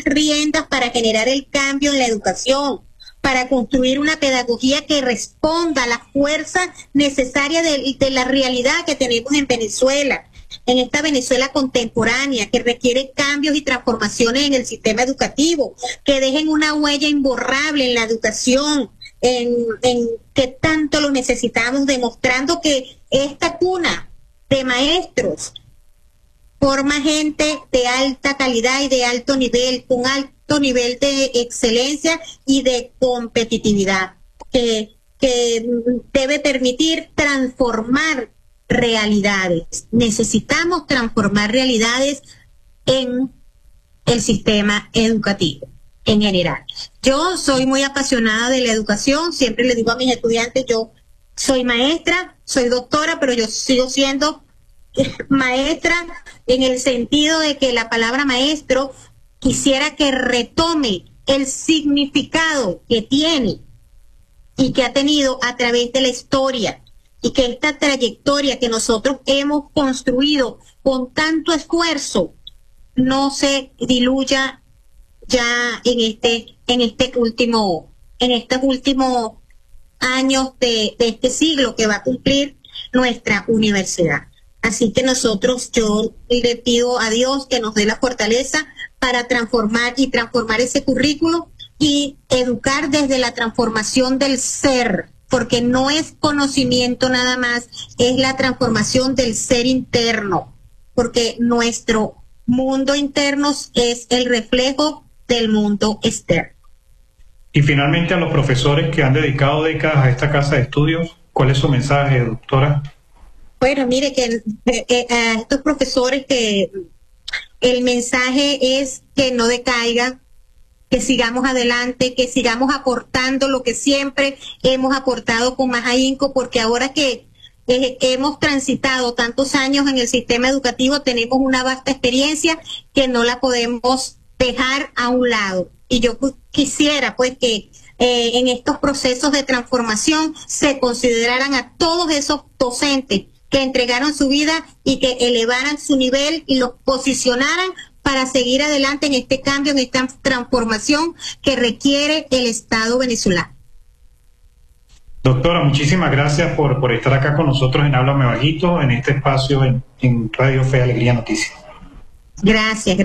riendas para generar el cambio en la educación, para construir una pedagogía que responda a la fuerza necesaria de la realidad que tenemos en Venezuela, en esta Venezuela contemporánea, que requiere cambios y transformaciones en el sistema educativo, que dejen una huella imborrable en la educación, en que tanto lo necesitamos, demostrando que esta cuna de maestros forma gente de alta calidad y de alto nivel, con alto nivel de excelencia y de competitividad, que debe permitir transformar realidades. Necesitamos transformar realidades en el sistema educativo en general. Yo soy muy apasionada de la educación, siempre le digo a mis estudiantes, yo soy maestra, soy doctora, pero yo sigo siendo maestra en el sentido de que la palabra maestro quisiera que retome el significado que tiene y que ha tenido a través de la historia, y que esta trayectoria que nosotros hemos construido con tanto esfuerzo no se diluya ya en estos últimos años de este siglo que va a cumplir nuestra universidad. Así que yo le pido a Dios que nos dé la fortaleza para transformar ese currículo y educar desde la transformación del ser, porque no es conocimiento nada más, es la transformación del ser interno, porque nuestro mundo interno es el reflejo del mundo externo. Y finalmente, a los profesores que han dedicado décadas a esta casa de estudios, ¿cuál es su mensaje, doctora? Bueno, mire, que a estos profesores que el mensaje es que no decaigan, que sigamos adelante, que sigamos aportando lo que siempre hemos aportado con más ahínco, porque ahora que hemos transitado tantos años en el sistema educativo, tenemos una vasta experiencia que no la podemos dejar a un lado. Y yo quisiera pues que en estos procesos de transformación se consideraran a todos esos docentes que entregaron su vida y que elevaran su nivel y los posicionaran para seguir adelante en este cambio, en esta transformación que requiere el Estado venezolano. Doctora, muchísimas gracias por estar acá con nosotros en Háblame Bajito, en este espacio en Radio Fe, Alegría, Noticias. Gracias.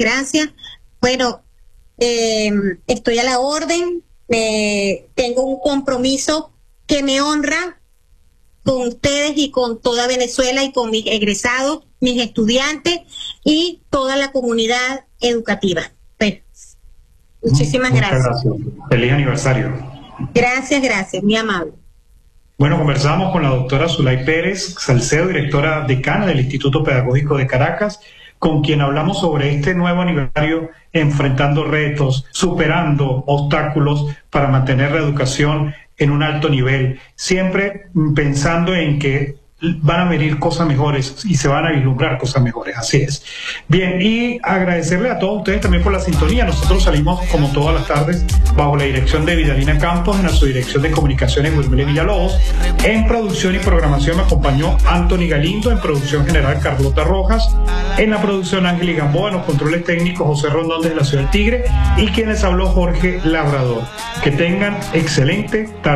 Bueno, estoy a la orden, tengo un compromiso que me honra con ustedes y con toda Venezuela y con mis egresados, mis estudiantes y toda la comunidad educativa. Bueno, muchísimas gracias. Feliz aniversario. Gracias, muy amable. Bueno, conversamos con la doctora Zulay Pérez Salcedo, directora decana del Instituto Pedagógico de Caracas, con quien hablamos sobre este nuevo aniversario, enfrentando retos, superando obstáculos para mantener la educación en un alto nivel, siempre pensando en que van a venir cosas mejores y se van a vislumbrar cosas mejores, así es. Bien, y agradecerle a todos ustedes también por la sintonía. Nosotros salimos como todas las tardes bajo la dirección de Vidalina Campos, en la subdirección de comunicaciones Wilmer Villalobos. En producción y programación me acompañó Anthony Galindo, en producción general Carlota Rojas, en la producción Ángel Gamboa, en los controles técnicos José Rondón desde la Ciudad del Tigre, y quien les habló Jorge Labrador. Que tengan excelente tarde.